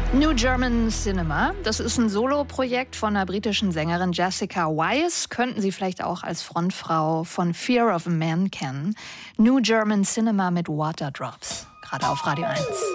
New German Cinema, das ist ein Soloprojekt von der britischen Sängerin Jessica Wise. Könnten Sie vielleicht auch als Frontfrau von Fear of a Man kennen. New German Cinema mit Waterdrops, gerade auf Radio 1.